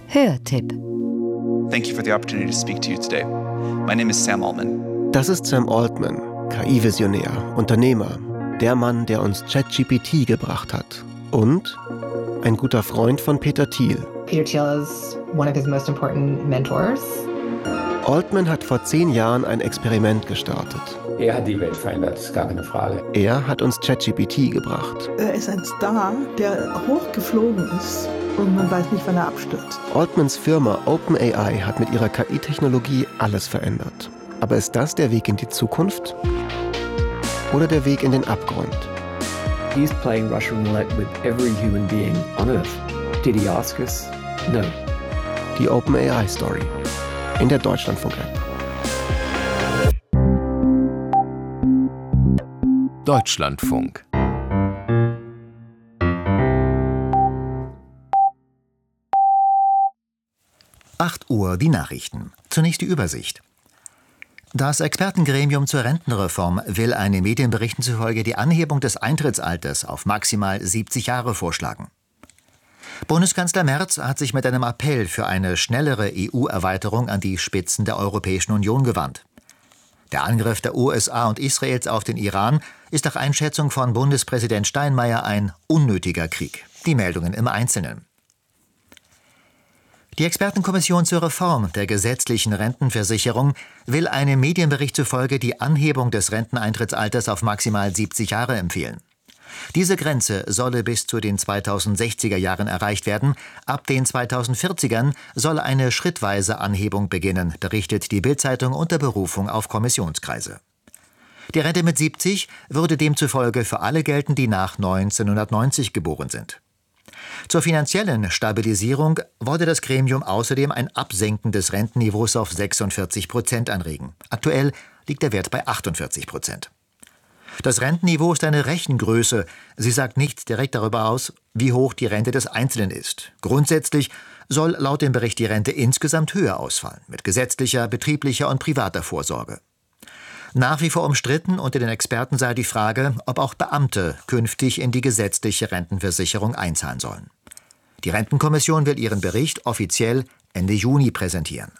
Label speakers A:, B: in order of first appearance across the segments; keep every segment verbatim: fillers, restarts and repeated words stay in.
A: Hörtipp.
B: Thank you for the opportunity to speak to you today. My name is Sam Altman.
C: Das ist Sam Altman, K I-Visionär, Unternehmer, der Mann, der uns ChatGPT gebracht hat. Und ein guter Freund von Peter Thiel.
D: Peter Thiel is one of his most important mentors.
C: Altman hat vor zehn Jahren ein Experiment gestartet.
E: Er hat die Welt verändert, ist gar keine Frage.
C: Er hat uns ChatGPT gebracht.
F: Er ist ein Star, der hochgeflogen ist und man weiß nicht, wann er abstürzt.
C: Altmans Firma OpenAI hat mit ihrer K I-Technologie alles verändert. Aber ist das der Weg in die Zukunft? Oder der Weg in den Abgrund?
G: He's playing Russian roulette with every human being on Earth. Did he ask us? No.
C: Die OpenAI-Story in der Deutschlandfunk-App.
H: Deutschlandfunk.
I: acht Uhr die Nachrichten. Zunächst die Übersicht. Das Expertengremium zur Rentenreform will einen Medienberichten zufolge die Anhebung des Eintrittsalters auf maximal siebzig Jahre vorschlagen. Bundeskanzler Merz hat sich mit einem Appell für eine schnellere E U-Erweiterung an die Spitzen der Europäischen Union gewandt. Der Angriff der U S A und Israels auf den Iran ist nach Einschätzung von Bundespräsident Steinmeier ein unnötiger Krieg. Die Meldungen im Einzelnen. Die Expertenkommission zur Reform der gesetzlichen Rentenversicherung will einem Medienbericht zufolge die Anhebung des Renteneintrittsalters auf maximal siebzig Jahre empfehlen. Diese Grenze solle bis zu den zweitausendsechziger Jahren erreicht werden. Ab den zweitausendvierzigern solle eine schrittweise Anhebung beginnen, berichtet die Bild-Zeitung unter Berufung auf Kommissionskreise. Die Rente mit siebzig würde demzufolge für alle gelten, die nach neunzehnhundertneunzig geboren sind. Zur finanziellen Stabilisierung wollte das Gremium außerdem ein Absenken des Rentenniveaus auf sechsundvierzig Prozent anregen. Aktuell liegt der Wert bei achtundvierzig Prozent. Das Rentenniveau ist eine Rechengröße. Sie sagt nicht direkt darüber aus, wie hoch die Rente des Einzelnen ist. Grundsätzlich soll laut dem Bericht die Rente insgesamt höher ausfallen, mit gesetzlicher, betrieblicher und privater Vorsorge. Nach wie vor umstritten unter den Experten sei die Frage, ob auch Beamte künftig in die gesetzliche Rentenversicherung einzahlen sollen. Die Rentenkommission will ihren Bericht offiziell Ende Juni präsentieren.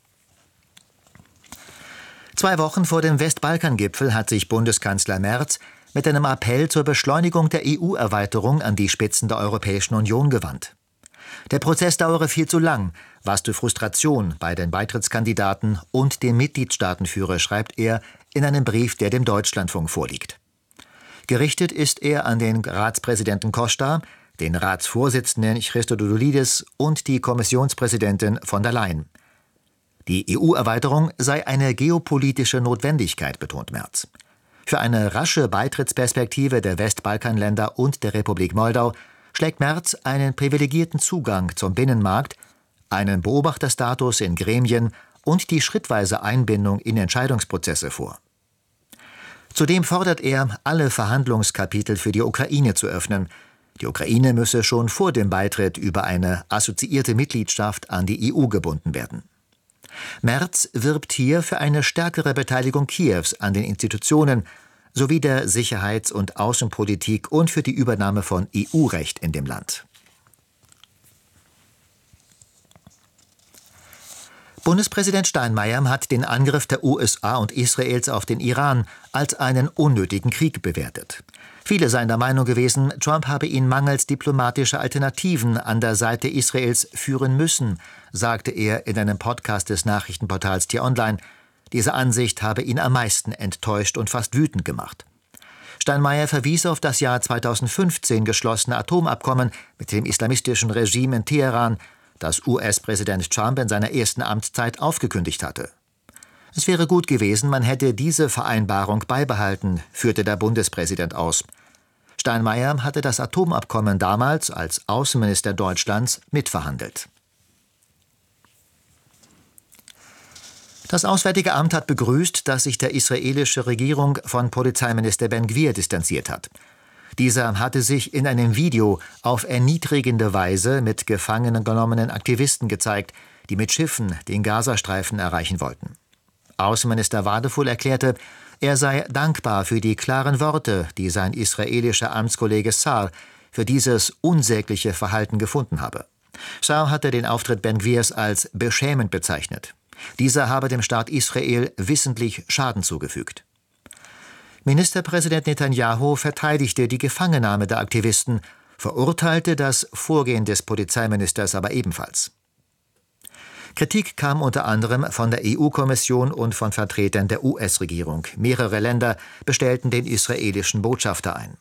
I: Zwei Wochen vor dem Westbalkan-Gipfel hat sich Bundeskanzler Merz mit einem Appell zur Beschleunigung der E U-Erweiterung an die Spitzen der Europäischen Union gewandt. Der Prozess dauere viel zu lang, was zu Frustration bei den Beitrittskandidaten und den Mitgliedstaaten führe, schreibt er in einem Brief, der dem Deutschlandfunk vorliegt. Gerichtet ist er an den Ratspräsidenten Costa, den Ratsvorsitzenden Christodoulidis und die Kommissionspräsidentin von der Leyen. Die E U-Erweiterung sei eine geopolitische Notwendigkeit, betont Merz. Für eine rasche Beitrittsperspektive der Westbalkanländer und der Republik Moldau schlägt Merz einen privilegierten Zugang zum Binnenmarkt, einen Beobachterstatus in Gremien und die schrittweise Einbindung in Entscheidungsprozesse vor. Zudem fordert er, alle Verhandlungskapitel für die Ukraine zu öffnen. Die Ukraine müsse schon vor dem Beitritt über eine assoziierte Mitgliedschaft an die E U gebunden werden. Merz wirbt hier für eine stärkere Beteiligung Kiews an den Institutionen sowie der Sicherheits- und Außenpolitik und für die Übernahme von E U-Recht in dem Land. Bundespräsident Steinmeier hat den Angriff der U S A und Israels auf den Iran als einen unnötigen Krieg bewertet. Viele seien der Meinung gewesen, Trump habe ihn mangels diplomatischer Alternativen an der Seite Israels führen müssen, sagte er in einem Podcast des Nachrichtenportals T-Online. Diese Ansicht habe ihn am meisten enttäuscht und fast wütend gemacht. Steinmeier verwies auf das Jahr zweitausendfünfzehn geschlossene Atomabkommen mit dem islamistischen Regime in Teheran, das U S-Präsident Trump in seiner ersten Amtszeit aufgekündigt hatte. Es wäre gut gewesen, man hätte diese Vereinbarung beibehalten, führte der Bundespräsident aus. Steinmeier hatte das Atomabkommen damals als Außenminister Deutschlands mitverhandelt. Das Auswärtige Amt hat begrüßt, dass sich der israelische Regierung von Polizeiminister Ben-Gvir distanziert hat. Dieser hatte sich in einem Video auf erniedrigende Weise mit gefangen genommenen Aktivisten gezeigt, die mit Schiffen den Gazastreifen erreichen wollten. Außenminister Wadefull erklärte, er sei dankbar für die klaren Worte, die sein israelischer Amtskollege Saar für dieses unsägliche Verhalten gefunden habe. Sa'ar hatte den Auftritt Ben-Gvirs als beschämend bezeichnet. Dieser habe dem Staat Israel wissentlich Schaden zugefügt. Ministerpräsident Netanyahu verteidigte die Gefangennahme der Aktivisten, verurteilte das Vorgehen des Polizeiministers aber ebenfalls. Kritik kam unter anderem von der E U-Kommission und von Vertretern der U S-Regierung. Mehrere Länder bestellten den israelischen Botschafter ein.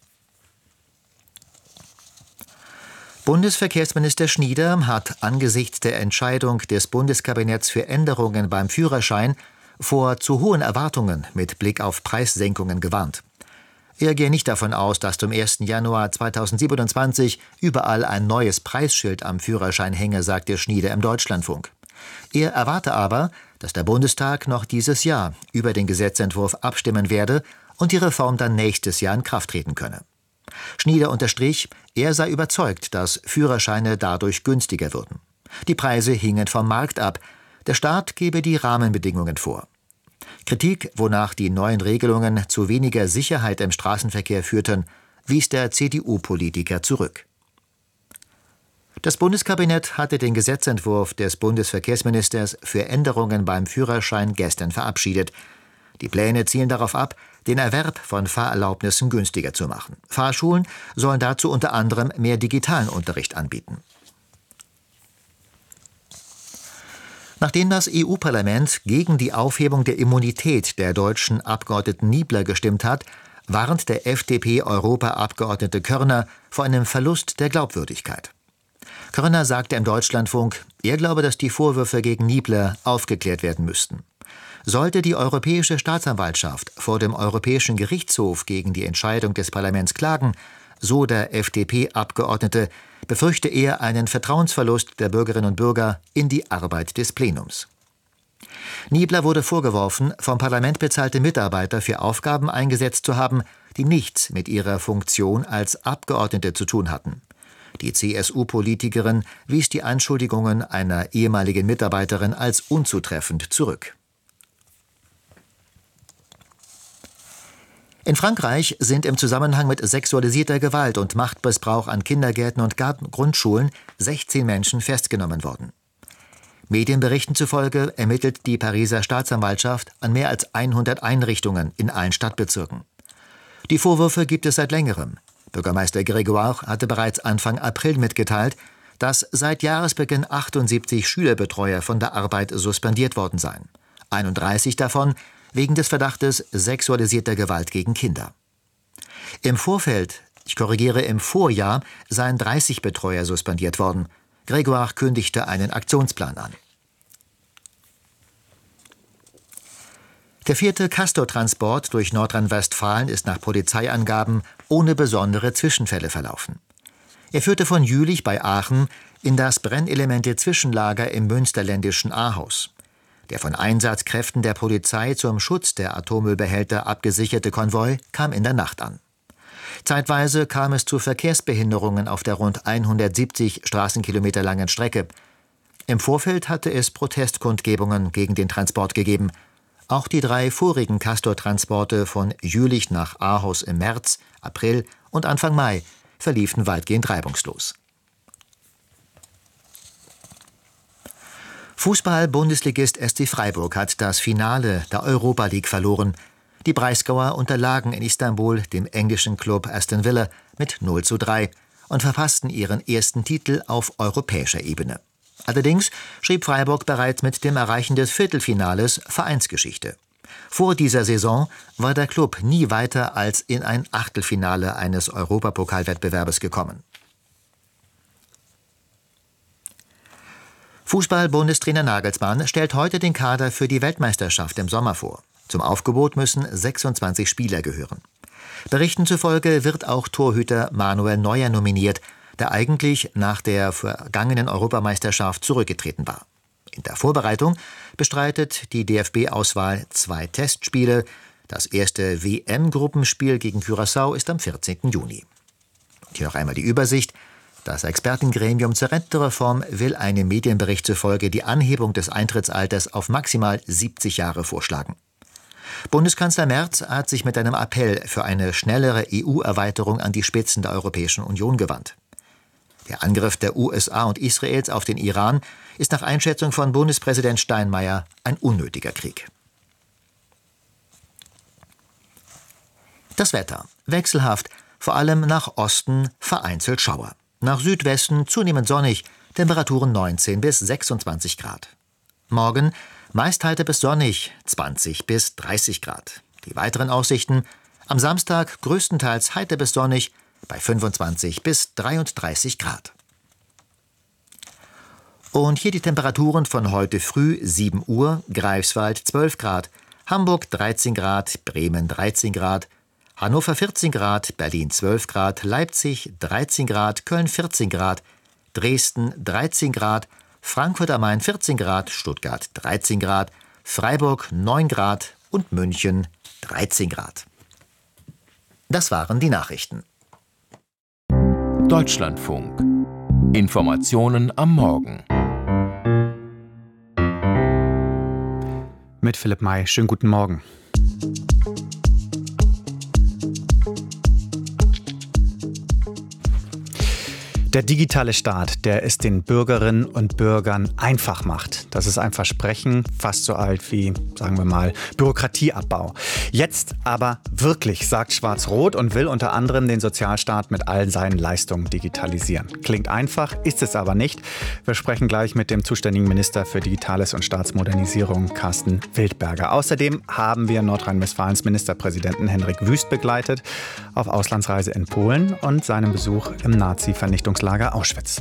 I: Bundesverkehrsminister Schnieder hat angesichts der Entscheidung des Bundeskabinetts für Änderungen beim Führerschein vor zu hohen Erwartungen mit Blick auf Preissenkungen gewarnt. Er gehe nicht davon aus, dass zum ersten Januar zweitausendsiebenundzwanzig überall ein neues Preisschild am Führerschein hänge, sagte Schnieder im Deutschlandfunk. Er erwarte aber, dass der Bundestag noch dieses Jahr über den Gesetzentwurf abstimmen werde und die Reform dann nächstes Jahr in Kraft treten könne. Schnieder unterstrich, er sei überzeugt, dass Führerscheine dadurch günstiger würden. Die Preise hingen vom Markt ab. Der Staat gebe die Rahmenbedingungen vor. Kritik, wonach die neuen Regelungen zu weniger Sicherheit im Straßenverkehr führten, wies der C D U-Politiker zurück. Das Bundeskabinett hatte den Gesetzentwurf des Bundesverkehrsministers für Änderungen beim Führerschein gestern verabschiedet. Die Pläne zielen darauf ab, den Erwerb von Fahrerlaubnissen günstiger zu machen. Fahrschulen sollen dazu unter anderem mehr digitalen Unterricht anbieten. Nachdem das E U-Parlament gegen die Aufhebung der Immunität der deutschen Abgeordneten Niebler gestimmt hat, warnt der F D P-Europaabgeordnete Körner vor einem Verlust der Glaubwürdigkeit. Körner sagte im Deutschlandfunk, er glaube, dass die Vorwürfe gegen Niebler aufgeklärt werden müssten. Sollte die Europäische Staatsanwaltschaft vor dem Europäischen Gerichtshof gegen die Entscheidung des Parlaments klagen, so der F D P-Abgeordnete, befürchte er einen Vertrauensverlust der Bürgerinnen und Bürger in die Arbeit des Plenums. Niebler wurde vorgeworfen, vom Parlament bezahlte Mitarbeiter für Aufgaben eingesetzt zu haben, die nichts mit ihrer Funktion als Abgeordnete zu tun hatten. Die C S U-Politikerin wies die Anschuldigungen einer ehemaligen Mitarbeiterin als unzutreffend zurück. In Frankreich sind im Zusammenhang mit sexualisierter Gewalt und Machtmissbrauch an Kindergärten und Grundschulen sechzehn Menschen festgenommen worden. Medienberichten zufolge ermittelt die Pariser Staatsanwaltschaft an mehr als hundert Einrichtungen in allen Stadtbezirken. Die Vorwürfe gibt es seit längerem. Bürgermeister Grégoire hatte bereits Anfang April mitgeteilt, dass seit Jahresbeginn achtundsiebzig Schülerbetreuer von der Arbeit suspendiert worden seien. einunddreißig davon wegen des Verdachtes sexualisierter Gewalt gegen Kinder. Im Vorfeld, ich korrigiere, im Vorjahr seien dreißig Betreuer suspendiert worden. Grégoire kündigte einen Aktionsplan an. Der vierte Castor-Transport durch Nordrhein-Westfalen ist nach Polizeiangaben ohne besondere Zwischenfälle verlaufen. Er führte von Jülich bei Aachen in das Brennelemente-Zwischenlager im münsterländischen Ahaus. Der von Einsatzkräften der Polizei zum Schutz der Atommüllbehälter abgesicherte Konvoi kam in der Nacht an. Zeitweise kam es zu Verkehrsbehinderungen auf der rund hundertsiebzig Straßenkilometer langen Strecke. Im Vorfeld hatte es Protestkundgebungen gegen den Transport gegeben. Auch die drei vorigen Castor-Transporte von Jülich nach Ahaus im März, April und Anfang Mai verliefen weitgehend reibungslos. Fußball-Bundesligist S C Freiburg hat das Finale der Europa League verloren. Die Breisgauer unterlagen in Istanbul dem englischen Club Aston Villa mit null zu drei und verpassten ihren ersten Titel auf europäischer Ebene. Allerdings schrieb Freiburg bereits mit dem Erreichen des Viertelfinales Vereinsgeschichte. Vor dieser Saison war der Klub nie weiter als in ein Achtelfinale eines Europapokalwettbewerbes gekommen. Fußball-Bundestrainer Nagelsmann stellt heute den Kader für die Weltmeisterschaft im Sommer vor. Zum Aufgebot müssen sechsundzwanzig Spieler gehören. Berichten zufolge wird auch Torhüter Manuel Neuer nominiert, der eigentlich nach der vergangenen Europameisterschaft zurückgetreten war. In der Vorbereitung bestreitet die D F B-Auswahl zwei Testspiele. Das erste W M-Gruppenspiel gegen Curaçao ist am vierzehnten Juni. Und hier noch einmal die Übersicht. Das Expertengremium zur Rentenreform will einem Medienbericht zufolge die Anhebung des Eintrittsalters auf maximal siebzig Jahre vorschlagen. Bundeskanzler Merz hat sich mit einem Appell für eine schnellere E U-Erweiterung an die Spitzen der Europäischen Union gewandt. Der Angriff der U S A und Israels auf den Iran ist nach Einschätzung von Bundespräsident Steinmeier ein unnötiger Krieg. Das Wetter. Wechselhaft, vor allem nach Osten vereinzelt Schauer. Nach Südwesten zunehmend sonnig, Temperaturen neunzehn bis sechsundzwanzig Grad. Morgen meist heiter bis sonnig, zwanzig bis dreißig Grad. Die weiteren Aussichten: am Samstag größtenteils heiter bis sonnig, bei fünfundzwanzig bis dreiunddreißig Grad. Und hier die Temperaturen von heute früh: sieben Uhr, Greifswald zwölf Grad, Hamburg dreizehn Grad, Bremen dreizehn Grad, Hannover vierzehn Grad, Berlin zwölf Grad, Leipzig dreizehn Grad, Köln vierzehn Grad, Dresden dreizehn Grad, Frankfurt am Main vierzehn Grad, Stuttgart dreizehn Grad, Freiburg neun Grad und München dreizehn Grad. Das waren die Nachrichten.
H: Deutschlandfunk. Informationen am Morgen.
A: Mit Philipp May. Schönen guten Morgen. Der digitale Staat, der es den Bürgerinnen und Bürgern einfach macht. Das ist ein Versprechen, fast so alt wie, sagen wir mal, Bürokratieabbau. Jetzt aber wirklich, sagt Schwarz-Rot und will unter anderem den Sozialstaat mit all seinen Leistungen digitalisieren. Klingt einfach, ist es aber nicht. Wir sprechen gleich mit dem zuständigen Minister für Digitales und Staatsmodernisierung, Carsten Wildberger. Außerdem haben wir Nordrhein-Westfalens Ministerpräsidenten Hendrik Wüst begleitet auf Auslandsreise in Polen und seinem Besuch im Nazi-Vernichtungslager Auschwitz.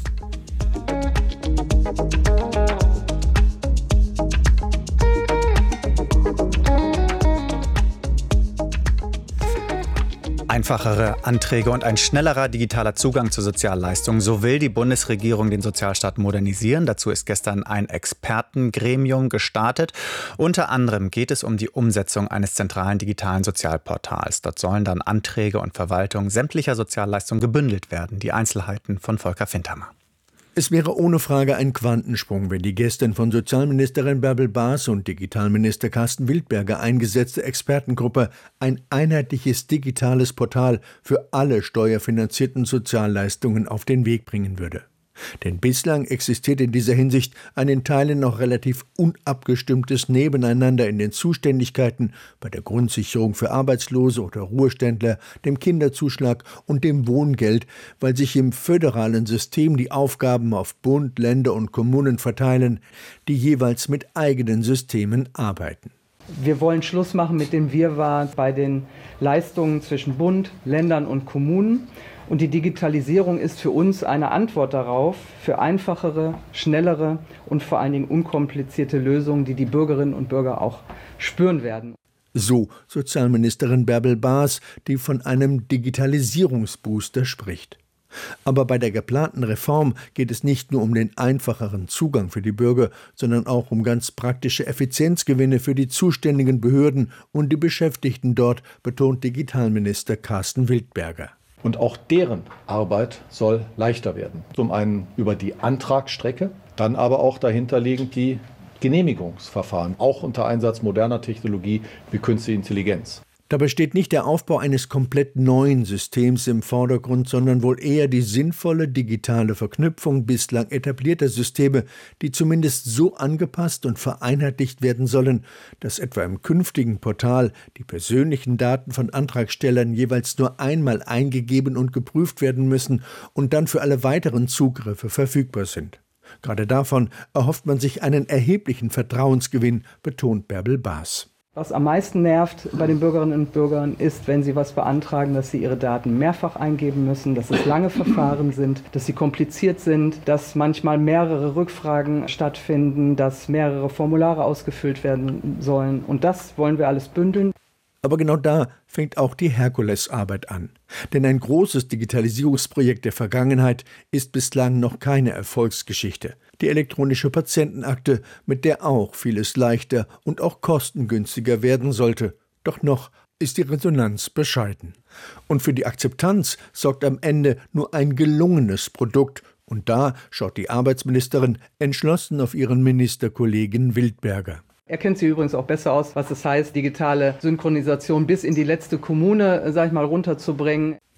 A: Einfachere Anträge und ein schnellerer digitaler Zugang zu Sozialleistungen. So will die Bundesregierung den Sozialstaat modernisieren. Dazu ist gestern ein Expertengremium gestartet. Unter anderem geht es um die Umsetzung eines zentralen digitalen Sozialportals. Dort sollen dann Anträge und Verwaltung sämtlicher Sozialleistungen gebündelt werden. Die Einzelheiten von Volker Findhammer.
J: Es wäre ohne Frage ein Quantensprung, wenn die gestern von Sozialministerin Bärbel Baas und Digitalminister Carsten Wildberger eingesetzte Expertengruppe ein einheitliches digitales Portal für alle steuerfinanzierten Sozialleistungen auf den Weg bringen würde. Denn bislang existiert in dieser Hinsicht ein in Teilen noch relativ unabgestimmtes Nebeneinander in den Zuständigkeiten bei der Grundsicherung für Arbeitslose oder Ruheständler, dem Kinderzuschlag und dem Wohngeld, weil sich im föderalen System die Aufgaben auf Bund, Länder und Kommunen verteilen, die jeweils mit eigenen Systemen arbeiten.
K: Wir wollen Schluss machen mit dem Wirrwarr bei den Leistungen zwischen Bund, Ländern und Kommunen. Und die Digitalisierung ist für uns eine Antwort darauf, für einfachere, schnellere und vor allen Dingen unkomplizierte Lösungen, die die Bürgerinnen und Bürger auch spüren werden.
J: So Sozialministerin Bärbel Baas, die von einem Digitalisierungsbooster spricht. Aber bei der geplanten Reform geht es nicht nur um den einfacheren Zugang für die Bürger, sondern auch um ganz praktische Effizienzgewinne für die zuständigen Behörden und die Beschäftigten dort, betont Digitalminister Carsten Wildberger.
L: Und auch deren Arbeit soll leichter werden. Zum einen über die Antragsstrecke, dann aber auch dahinterliegend die Genehmigungsverfahren, auch unter Einsatz moderner Technologie wie künstliche Intelligenz.
J: Dabei steht nicht der Aufbau eines komplett neuen Systems im Vordergrund, sondern wohl eher die sinnvolle digitale Verknüpfung bislang etablierter Systeme, die zumindest so angepasst und vereinheitlicht werden sollen, dass etwa im künftigen Portal die persönlichen Daten von Antragstellern jeweils nur einmal eingegeben und geprüft werden müssen und dann für alle weiteren Zugriffe verfügbar sind. Gerade davon erhofft man sich einen erheblichen Vertrauensgewinn, betont Bärbel Baas.
K: Was am meisten nervt bei den Bürgerinnen und Bürgern ist, wenn sie was beantragen, dass sie ihre Daten mehrfach eingeben müssen, dass es lange Verfahren sind, dass sie kompliziert sind, dass manchmal mehrere Rückfragen stattfinden, dass mehrere Formulare ausgefüllt werden sollen. Und das wollen wir alles bündeln.
J: Aber genau da fängt auch die Herkulesarbeit an. Denn ein großes Digitalisierungsprojekt der Vergangenheit ist bislang noch keine Erfolgsgeschichte. Die elektronische Patientenakte, mit der auch vieles leichter und auch kostengünstiger werden sollte. Doch noch ist die Resonanz bescheiden. Und für die Akzeptanz sorgt am Ende nur ein gelungenes Produkt. Und da schaut die Arbeitsministerin entschlossen auf ihren Ministerkollegen Wildberger.
K: Er kennt sich übrigens auch besser aus, was es heißt, digitale Synchronisation bis in die letzte Kommune, sag ich mal, runterzubringen.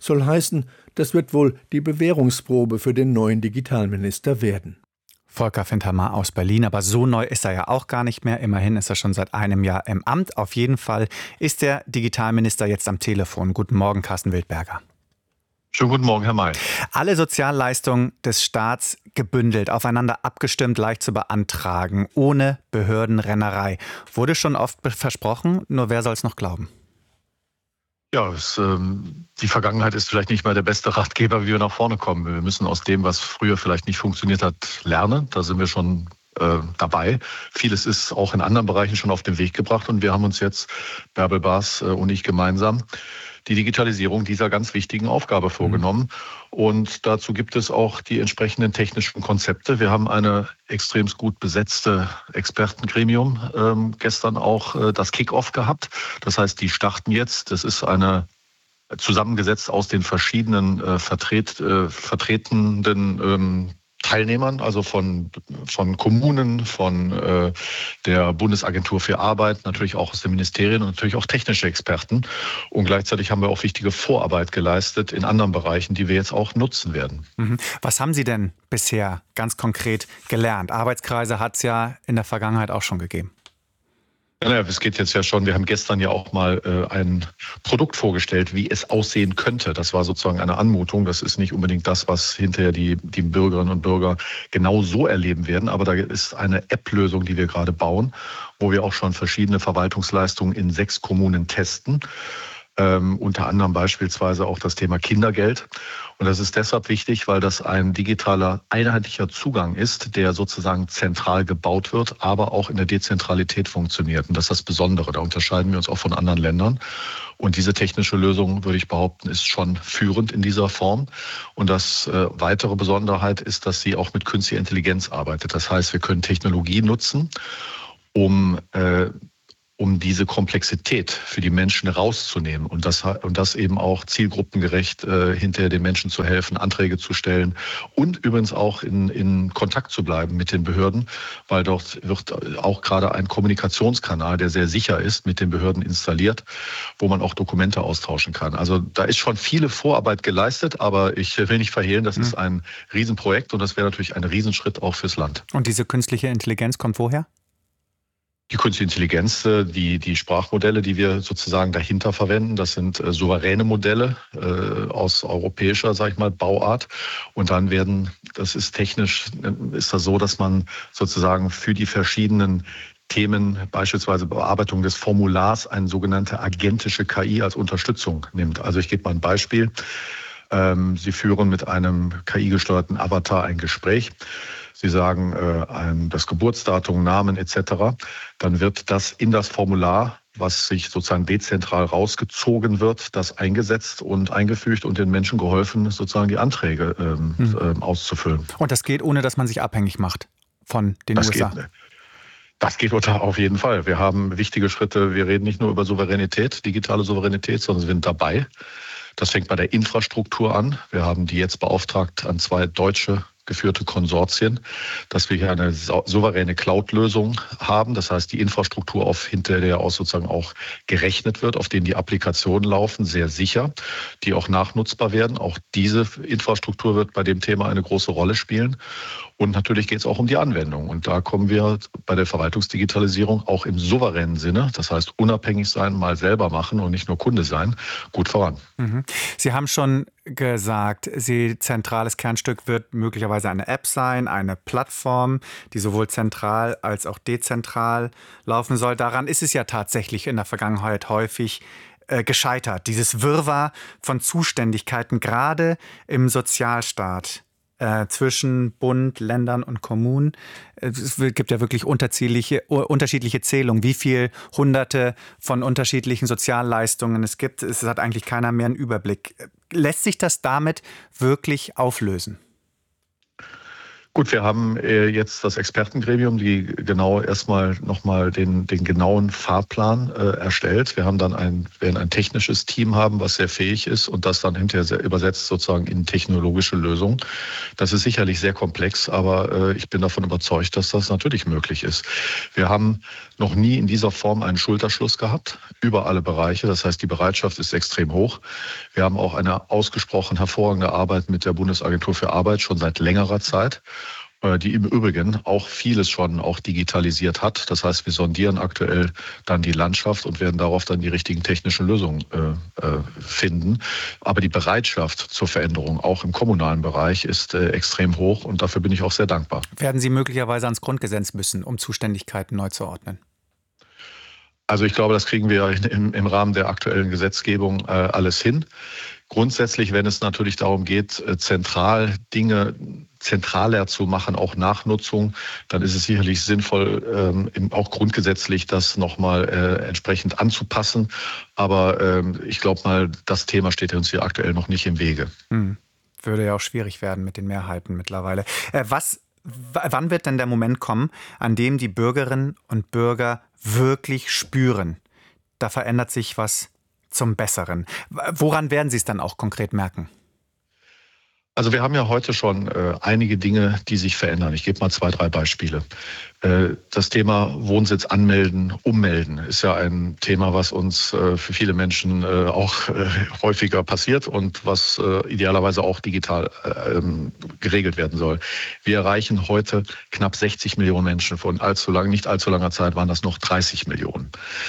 J: Soll heißen, das wird wohl die Bewährungsprobe für den neuen Digitalminister werden.
A: Volker Fintermar aus Berlin, aber so neu ist er ja auch gar nicht mehr. Immerhin ist er schon seit einem Jahr im Amt. Auf jeden Fall ist der Digitalminister jetzt am Telefon. Guten Morgen, Carsten Wildberger.
M: Schönen guten Morgen, Herr May.
A: Alle Sozialleistungen des Staats gebündelt, aufeinander abgestimmt, leicht zu beantragen, ohne Behördenrennerei. Wurde schon oft versprochen, nur wer soll es noch glauben?
M: Ja, es, ähm, die Vergangenheit ist vielleicht nicht mal der beste Ratgeber, wie wir nach vorne kommen. Wir müssen aus dem, was früher vielleicht nicht funktioniert hat, lernen. Da sind wir schon äh, dabei. Vieles ist auch in anderen Bereichen schon auf den Weg gebracht. Und wir haben uns jetzt, Bärbel Baas äh, und ich gemeinsam, die Digitalisierung dieser ganz wichtigen Aufgabe vorgenommen. Und dazu gibt es auch die entsprechenden technischen Konzepte. Wir haben eine extrem gut besetzte Expertengremium ähm, gestern auch äh, das Kick-Off gehabt. Das heißt, die starten jetzt. Das ist eine zusammengesetzt aus den verschiedenen äh, vertret, äh, vertretenden ähm, Teilnehmern, also von, von Kommunen, von äh, der Bundesagentur für Arbeit, natürlich auch aus den Ministerien und natürlich auch technische Experten. Und gleichzeitig haben wir auch wichtige Vorarbeit geleistet in anderen Bereichen, die wir jetzt auch nutzen werden.
A: Mhm. Was haben Sie denn bisher ganz konkret gelernt? Arbeitskreise hat es ja in der Vergangenheit auch schon gegeben.
M: Ja, es geht jetzt ja schon, wir haben gestern ja auch mal äh, ein Produkt vorgestellt, wie es aussehen könnte. Das war sozusagen eine Anmutung. Das ist nicht unbedingt das, was hinterher die, die Bürgerinnen und Bürger genau so erleben werden. Aber da ist eine App-Lösung, die wir gerade bauen, wo wir auch schon verschiedene Verwaltungsleistungen in sechs Kommunen testen. Ähm, unter anderem beispielsweise auch das Thema Kindergeld. Und das ist deshalb wichtig, weil das ein digitaler, einheitlicher Zugang ist, der sozusagen zentral gebaut wird, aber auch in der Dezentralität funktioniert. Und das ist das Besondere. Da unterscheiden wir uns auch von anderen Ländern. Und diese technische Lösung, würde ich behaupten, ist schon führend in dieser Form. Und das äh, weitere Besonderheit ist, dass sie auch mit künstlicher Intelligenz arbeitet. Das heißt, wir können Technologie nutzen, um äh, um diese Komplexität für die Menschen rauszunehmen und das, und das eben auch zielgruppengerecht äh, hinterher den Menschen zu helfen, Anträge zu stellen und übrigens auch in, in Kontakt zu bleiben mit den Behörden, weil dort wird auch gerade ein Kommunikationskanal, der sehr sicher ist, mit den Behörden installiert, wo man auch Dokumente austauschen kann. Also da ist schon viele Vorarbeit geleistet, aber ich will nicht verhehlen, das mhm. ist ein Riesenprojekt und das wäre natürlich ein Riesenschritt auch fürs Land.
A: Und diese künstliche Intelligenz kommt woher?
M: Die künstliche Intelligenz, die, die Sprachmodelle, die wir sozusagen dahinter verwenden, das sind äh, souveräne Modelle äh, aus europäischer, sag ich mal, Bauart. Und dann werden, das ist technisch, ist das so, dass man sozusagen für die verschiedenen Themen, beispielsweise Bearbeitung des Formulars, eine sogenannte agentische K I als Unterstützung nimmt. Also ich gebe mal ein Beispiel. Ähm, Sie führen mit einem K I-gesteuerten Avatar ein Gespräch. Sie sagen äh, ein, das Geburtsdatum, Namen et cetera. Dann wird das in das Formular, was sich sozusagen dezentral rausgezogen wird, das eingesetzt und eingefügt und den Menschen geholfen, sozusagen die Anträge ähm, mhm. ähm, auszufüllen.
A: Und das geht, ohne dass man sich abhängig macht von den
M: das
A: U S A?
M: Geht, das geht auf jeden Fall. Wir haben wichtige Schritte. Wir reden nicht nur über Souveränität, digitale Souveränität, sondern wir sind dabei. Das fängt bei der Infrastruktur an. Wir haben die jetzt beauftragt an zwei deutsche geführte Konsortien, dass wir hier eine souveräne Cloud-Lösung haben. Das heißt, die Infrastruktur, auf hinter der aus sozusagen auch gerechnet wird, auf denen die Applikationen laufen, sehr sicher, die auch nachnutzbar werden. Auch diese Infrastruktur wird bei dem Thema eine große Rolle spielen. Und natürlich geht es auch um die Anwendung. Und da kommen wir bei der Verwaltungsdigitalisierung auch im souveränen Sinne, das heißt unabhängig sein, mal selber machen und nicht nur Kunde sein, gut voran.
A: Mhm. Sie haben schon gesagt, Sie, zentrales Kernstück wird möglicherweise eine App sein, eine Plattform, die sowohl zentral als auch dezentral laufen soll. Daran ist es ja tatsächlich in der Vergangenheit häufig äh, gescheitert. Dieses Wirrwarr von Zuständigkeiten, gerade im Sozialstaat. Äh, zwischen Bund, Ländern und Kommunen. Es gibt ja wirklich unterschiedliche, unterschiedliche Zählungen, wie viel Hunderte von unterschiedlichen Sozialleistungen es gibt. Es hat eigentlich keiner mehr einen Überblick. Lässt sich das damit wirklich auflösen?
M: Gut, Gut, wir haben äh, jetzt das Expertengremium, die genau erstmal nochmal den, den genauen Fahrplan äh, erstellt. Wir haben dann ein, werden ein technisches Team haben, was sehr fähig ist und das dann hinterher sehr übersetzt sozusagen in technologische Lösungen. Das ist sicherlich sehr komplex, aber äh, ich bin davon überzeugt, dass das natürlich möglich ist. Wir haben noch nie in dieser Form einen Schulterschluss gehabt über alle Bereiche. Das heißt, die Bereitschaft ist extrem hoch. Wir haben auch eine ausgesprochen hervorragende Arbeit mit der Bundesagentur für Arbeit schon seit längerer Zeit, die im Übrigen auch vieles schon auch digitalisiert hat. Das heißt, wir sondieren aktuell dann die Landschaft und werden darauf dann die richtigen technischen Lösungen äh, äh, finden. Aber die Bereitschaft zur Veränderung, auch im kommunalen Bereich, ist äh, extrem hoch und dafür bin ich auch sehr dankbar.
A: Werden Sie möglicherweise ans Grundgesetz müssen, um Zuständigkeiten neu zu ordnen?
M: Also ich glaube, das kriegen wir im, im Rahmen der aktuellen Gesetzgebung äh, alles hin. Grundsätzlich, wenn es natürlich darum geht, zentral Dinge zentraler zu machen, auch Nachnutzung, dann ist es sicherlich sinnvoll, ähm, auch grundgesetzlich das nochmal äh, entsprechend anzupassen. Aber ähm, ich glaube mal, das Thema steht uns hier aktuell noch nicht im Wege.
A: Hm. Würde ja auch schwierig werden mit den Mehrheiten mittlerweile. Äh, was, w- wann wird denn der Moment kommen, an dem die Bürgerinnen und Bürger wirklich spüren, da verändert sich was zum Besseren? Woran werden Sie es dann auch konkret merken?
M: Also wir haben ja heute schon äh, einige Dinge, die sich verändern. Ich gebe mal zwei, drei Beispiele. Äh, das Thema Wohnsitz anmelden, ummelden ist ja ein Thema, was uns äh, für viele Menschen äh, auch äh, häufiger passiert und was äh, idealerweise auch digital äh, geregelt werden soll. Wir erreichen heute knapp sechzig Millionen Menschen. Vor allzu lang, nicht allzu langer Zeit waren das noch dreißig Millionen.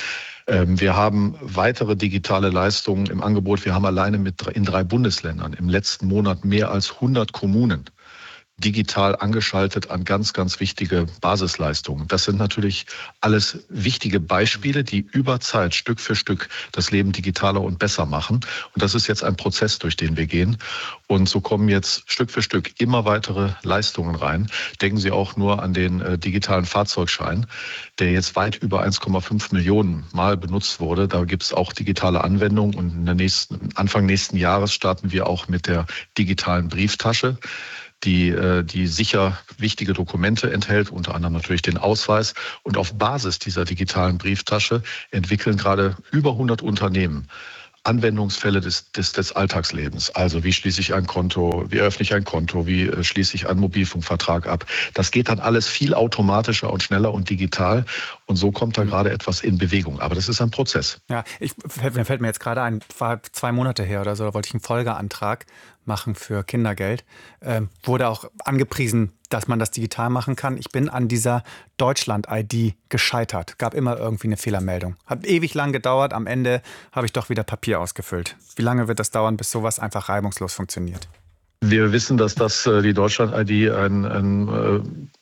M: Wir haben weitere digitale Leistungen im Angebot. Wir haben alleine mit in drei Bundesländern im letzten Monat mehr als hundert Kommunen digital angeschaltet an ganz, ganz wichtige Basisleistungen. Das sind natürlich alles wichtige Beispiele, die über Zeit Stück für Stück das Leben digitaler und besser machen. Und das ist jetzt ein Prozess, durch den wir gehen. Und so kommen jetzt Stück für Stück immer weitere Leistungen rein. Denken Sie auch nur an den äh, digitalen Fahrzeugschein, der jetzt weit über eins Komma fünf Millionen Mal benutzt wurde. Da gibt es auch digitale Anwendungen. Und in der nächsten, Anfang nächsten Jahres starten wir auch mit der digitalen Brieftasche, die, die sicher wichtige Dokumente enthält, unter anderem natürlich den Ausweis. Und auf Basis dieser digitalen Brieftasche entwickeln gerade über hundert Unternehmen Anwendungsfälle des, des, des Alltagslebens. Also wie schließe ich ein Konto, wie öffne ich ein Konto, wie äh, schließe ich einen Mobilfunkvertrag ab. Das geht dann alles viel automatischer und schneller und digital. Und so kommt da gerade etwas in Bewegung. Aber das ist ein Prozess.
A: Ja, ich, mir fällt mir jetzt gerade ein, war zwei Monate her oder so, da wollte ich einen Folgeantrag machen für Kindergeld. Ähm, wurde auch angepriesen, dass man das digital machen kann. Ich bin an dieser Deutschland-I D gescheitert. Gab immer irgendwie eine Fehlermeldung. Hat ewig lang gedauert. Am Ende habe ich doch wieder Papier ausgefüllt. Wie lange wird das dauern, bis sowas einfach reibungslos funktioniert?
M: Wir wissen, dass das äh, die Deutschland-I D ein, ein äh,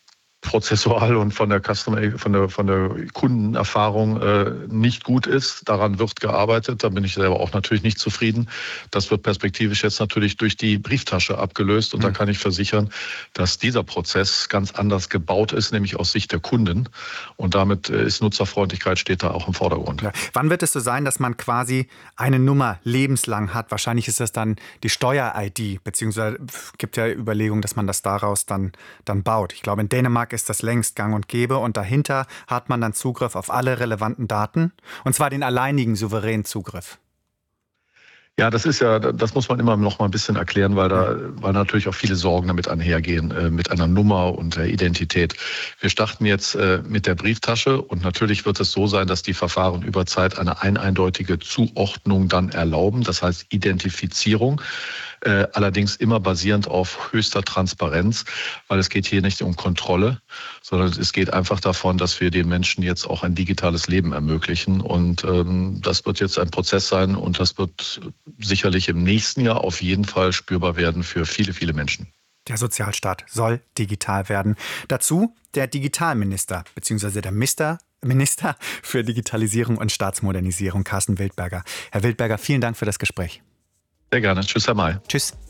M: prozessual und von der Customer, von der, von der Kundenerfahrung äh, nicht gut ist. Daran wird gearbeitet. Da bin ich selber auch natürlich nicht zufrieden. Das wird perspektivisch jetzt natürlich durch die Brieftasche abgelöst. Und mhm. da kann ich versichern, dass dieser Prozess ganz anders gebaut ist, nämlich aus Sicht der Kunden. Und damit ist Nutzerfreundlichkeit steht da auch im Vordergrund.
A: Ja. Wann wird es so sein, dass man quasi eine Nummer lebenslang hat? Wahrscheinlich ist das dann die Steuer-I D, beziehungsweise gibt ja Überlegungen, dass man das daraus dann, dann baut. Ich glaube, in Dänemark ist das längst gang und gäbe und dahinter hat man dann Zugriff auf alle relevanten Daten und zwar den alleinigen souveränen Zugriff.
M: Ja, das ist ja, das muss man immer noch mal ein bisschen erklären, weil da, weil natürlich auch viele Sorgen damit einhergehen, äh, mit einer Nummer und der Identität. Wir starten jetzt äh, mit der Brieftasche und natürlich wird es so sein, dass die Verfahren über Zeit eine eindeutige Zuordnung dann erlauben, das heißt Identifizierung. Äh, allerdings immer basierend auf höchster Transparenz, weil es geht hier nicht um Kontrolle, sondern es geht einfach davon, dass wir den Menschen jetzt auch ein digitales Leben ermöglichen. Und ähm, das wird jetzt ein Prozess sein und das wird sicherlich im nächsten Jahr auf jeden Fall spürbar werden für viele, viele Menschen.
A: Der Sozialstaat soll digital werden. Dazu der Digitalminister, beziehungsweise der Mister Minister für Digitalisierung und Staatsmodernisierung, Carsten Wildberger. Herr Wildberger, vielen Dank für das Gespräch.
M: Sehr gerne. Tschüss, Herr May.
A: Tschüss.